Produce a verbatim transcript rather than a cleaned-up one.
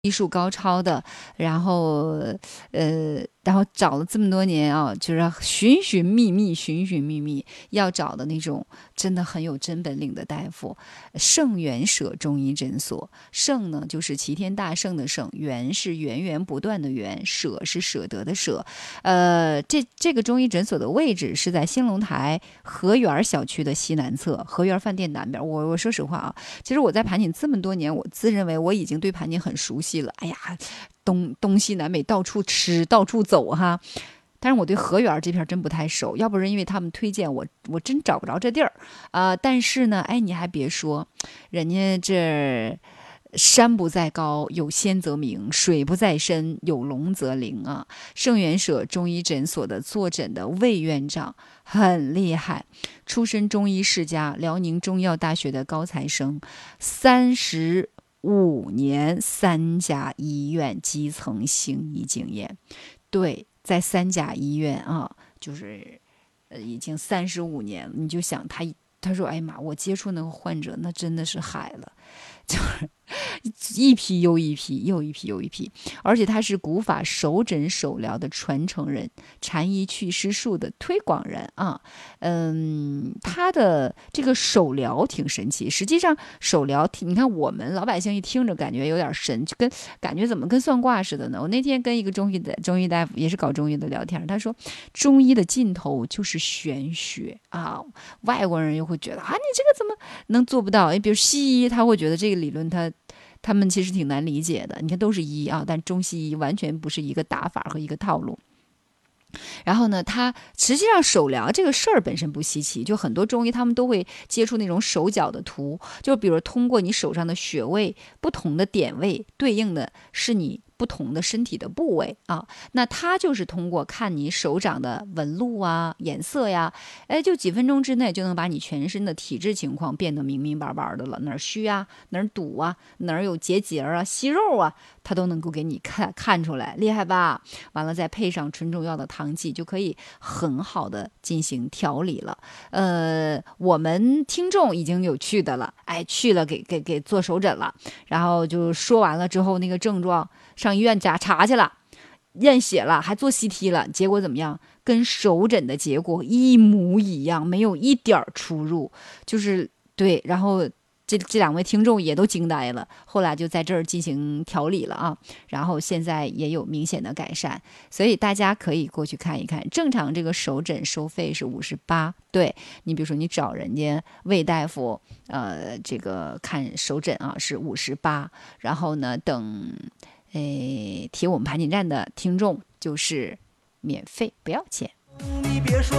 医术高超的，然后呃，然后找了这么多年啊，就是寻寻觅觅、寻寻觅觅，要找的那种真的很有真本领的大夫。圣元舍中医诊所，圣呢就是齐天大圣的圣，元是源源不断的源，舍是舍得的舍。呃，这这个中医诊所的位置是在兴隆台河园小区的西南侧，河园饭店南边。我我说实话啊，其实我在盘锦这么多年，我自认为我已经对盘锦很熟悉了。哎呀，东东西南北到处吃，到处走哈。但是我对河源这片真不太熟，要不是因为他们推荐我，我真找不着这地儿啊、呃。但是呢，哎，你还别说，人家这山不在高，有仙则名；水不在深，有龙则灵啊。圣元舍中医诊所的坐诊的魏院长很厉害，出身中医世家，辽宁中药大学的高材生，三十。五年三甲医院基层行医经验，对，在三甲医院啊，就是呃已经三十五年了。你就想他，他说：“哎呀妈，我接触那个患者，那真的是海了，就是一批又一批，又一批又一批。而且他是古法手诊手疗的传承人，禅医祛湿术的推广人啊。嗯，他的这个手疗挺神奇。实际上，手疗，你看我们老百姓一听着感觉有点神，就跟感觉怎么跟算卦似的呢？我那天跟一个中医的中医大夫，也是搞中医的聊天，他说中医的尽头就是玄学啊。外国人又会觉得啊，你这个怎么能做不到？比如西医，他会觉得这个理论他。他们其实挺难理解的，你看都是医啊，但中西医完全不是一个打法和一个套路。然后呢，他实际上手疗这个事儿本身不稀奇，就很多中医他们都会接触那种手脚的图，就比如通过你手上的穴位不同的点位对应的是你不同的身体的部位啊，那他就是通过看你手掌的纹路啊、颜色呀，哎，就几分钟之内就能把你全身的体质情况变得明明白白的了，哪儿虚啊，哪儿堵啊，哪儿有结节啊、息肉啊，他都能够给你看看出来，厉害吧？完了再配上纯中药的汤剂，就可以很好的进行调理了。呃，我们听众已经有去的了，哎，去了给给给做手诊了，然后就说完了之后，那个症状上医院查查去了，验血了，还做 C T 了，结果怎么样？跟手诊的结果一模一样，没有一点出入，就是对，然后。这这两位听众也都惊呆了，后来就在这儿进行调理了啊，然后现在也有明显的改善，所以大家可以过去看一看。正常这个手诊收费是五十八，对你比如说你找人家魏大夫，呃，这个看手诊啊是五十八，然后呢等，诶，提我们盘锦站的听众就是免费不要钱。你别说